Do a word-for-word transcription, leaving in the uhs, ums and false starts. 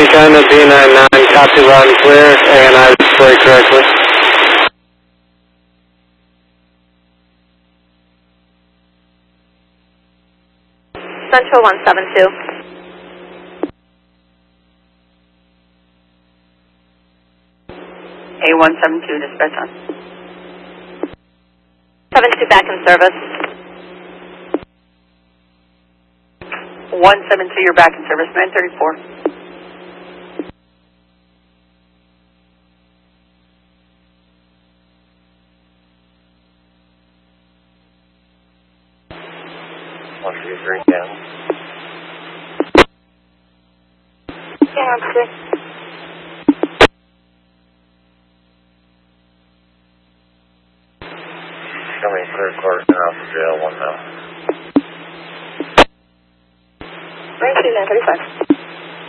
China B nine nine, copy loud and clear, A N I display correctly. Central one seven two. A one seven two, dispatch on. seven two back in service. one seven two, you're back in service, nine thirty-four. One, two, three, down. Yeah, I'm sick. Coming third quarter now for jail, one now. nine two nine thirty-five.